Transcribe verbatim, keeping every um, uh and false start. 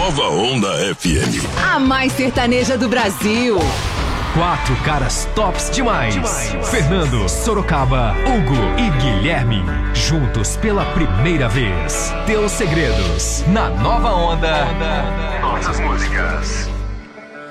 Nova Onda F M. A mais sertaneja do Brasil. Quatro caras tops demais. demais. Fernando, Sorocaba, Hugo e Guilherme. Juntos pela primeira vez. Teus segredos. Na Nova Onda. Nossas músicas.